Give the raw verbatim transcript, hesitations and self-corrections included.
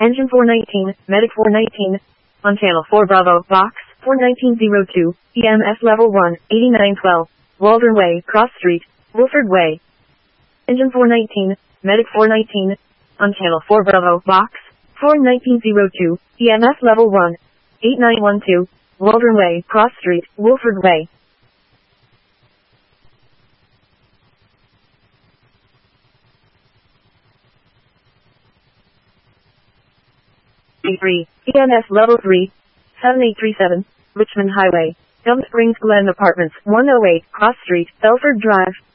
Engine four nineteen, Medic four nineteen. On channel four Bravo, box four nineteen oh two, E M S level one, eighty-nine twelve, Waldron Way, Cross Street, Wilford Way. Engine four nineteen, Medic four nineteen. On channel four Bravo, box four nineteen oh two, E M S level one, eighty-nine twelve, Waldron Way, Cross Street, Wilford Way. three, E M S level three, seven eight three seven, Richmond Highway, Gum Springs Glen Apartments, one oh eight, Cross Street, Belford Drive.